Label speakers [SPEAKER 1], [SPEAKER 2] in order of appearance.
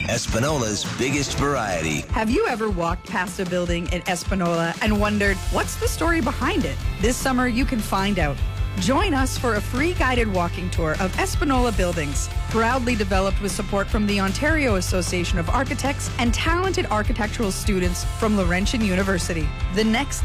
[SPEAKER 1] Espanoola's biggest variety.
[SPEAKER 2] Have you ever walked past a building in Espanola and wondered, what's the story behind it? This summer, you can find out. Join us for a free guided walking tour of Espanola buildings, proudly developed with support from the Ontario Association of Architects and talented architectural students from Laurentian University. The next